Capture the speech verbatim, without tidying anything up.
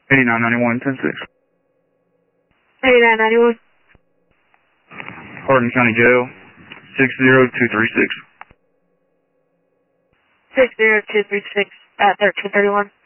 eighty-nine ninety-one, ten six. eighty-nine ninety-one. Hardin County Jail, six zero two three six. six zero two three six at thirteen thirty-one.